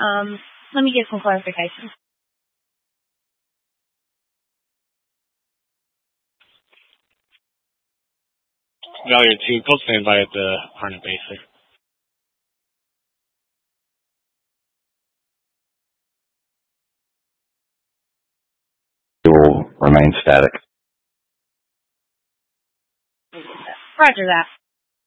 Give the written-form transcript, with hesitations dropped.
Let me get some clarification. Valiant 2, cold standby at the Harnett base there. Will remain static. Roger that.